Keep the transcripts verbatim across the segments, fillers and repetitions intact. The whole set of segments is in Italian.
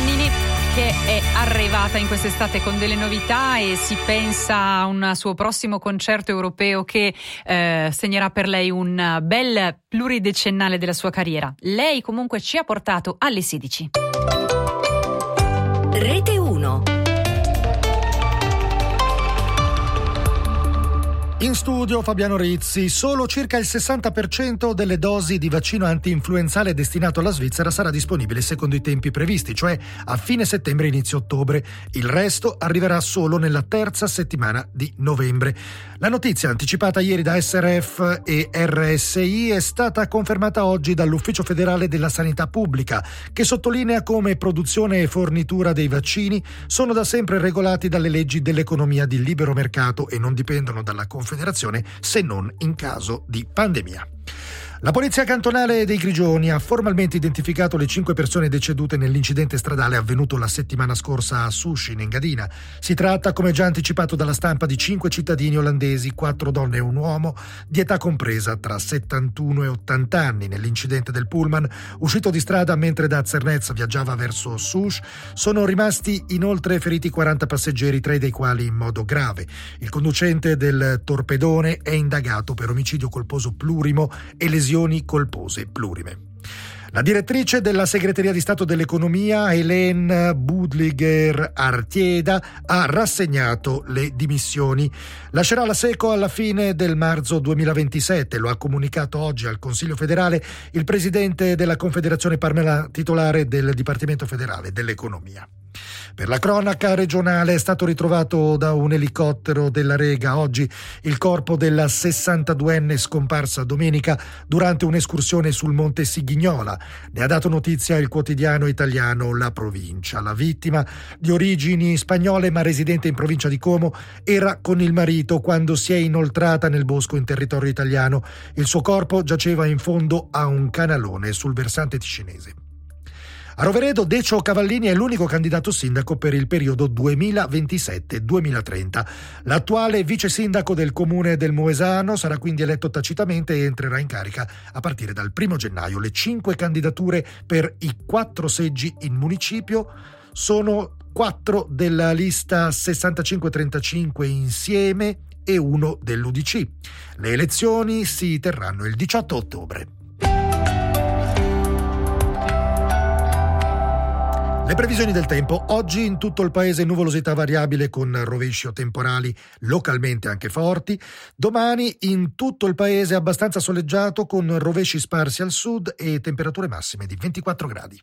Nannini, che è arrivata in quest'estate con delle novità e si pensa a un suo prossimo concerto europeo che eh, segnerà per lei un bel pluridecennale della sua carriera. Lei comunque ci ha portato alle sedici. Rete uno. In studio Fabiano Rizzi. Solo circa il sessanta per cento delle dosi di vaccino anti-influenzale destinato alla Svizzera sarà disponibile secondo i tempi previsti, cioè a fine settembre inizio ottobre. Il resto arriverà solo nella terza settimana di novembre. La notizia, anticipata ieri da S R F e R S I, è stata confermata oggi dall'Ufficio federale della sanità pubblica, che sottolinea come produzione e fornitura dei vaccini sono da sempre regolati dalle leggi dell'economia di libero mercato e non dipendono dalla Confederazione se non in caso di pandemia. La Polizia Cantonale dei Grigioni ha formalmente identificato le cinque persone decedute nell'incidente stradale avvenuto la settimana scorsa a Sushi, in Engadina. Si tratta, come già anticipato dalla stampa, di cinque cittadini olandesi, quattro donne e un uomo, di età compresa tra settantuno e ottanta anni. Nell'incidente del pullman, uscito di strada mentre da Zernez viaggiava verso Sush, sono rimasti inoltre feriti quaranta passeggeri, tre dei quali in modo grave. Il conducente del torpedone è indagato per omicidio colposo plurimo e lesioni colpose plurime. La direttrice della Segreteria di Stato dell'Economia, Hélène Budliger-Artieda, ha rassegnato le dimissioni. Lascerà la Seco alla fine del marzo duemilaventisette, lo ha comunicato oggi al Consiglio federale il presidente della Confederazione Parmela, titolare del Dipartimento federale dell'Economia. Per la cronaca regionale è stato ritrovato da un elicottero della Rega oggi il corpo della sessantaduenne scomparsa domenica durante un'escursione sul Monte Sigignola. Ne ha dato notizia il quotidiano italiano La Provincia. La vittima, di origini spagnole ma residente in provincia di Como, era con il marito quando si è inoltrata nel bosco in territorio italiano. Il suo corpo giaceva in fondo a un canalone sul versante ticinese. A Roveredo, Decio Cavallini è l'unico candidato sindaco per il periodo duemilaventisette duemilatrenta. L'attuale vice sindaco del comune del Moesano sarà quindi eletto tacitamente e entrerà in carica a partire dal primo gennaio. Le cinque candidature per i quattro seggi in municipio sono quattro della lista sessantacinque trentacinque Insieme e uno dell'U D C. Le elezioni si terranno il diciotto ottobre. Le previsioni del tempo. Oggi in tutto il paese nuvolosità variabile con rovesci o temporali localmente anche forti. Domani in tutto il paese abbastanza soleggiato con rovesci sparsi al sud e temperature massime di ventiquattro gradi.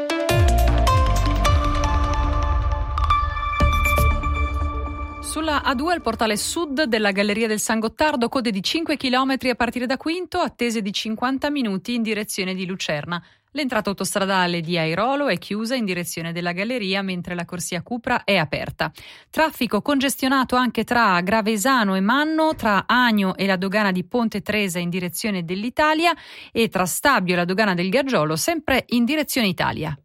Sulla A due al portale sud della Galleria del San Gottardo, code di cinque chilometri a partire da Quinto, attese di cinquanta minuti in direzione di Lucerna. L'entrata autostradale di Airolo è chiusa in direzione della galleria, mentre la corsia Cupra è aperta. Traffico congestionato anche tra Gravesano e Manno, tra Agno e la dogana di Ponte Tresa in direzione dell'Italia e tra Stabio e la dogana del Gargiolo, sempre in direzione Italia.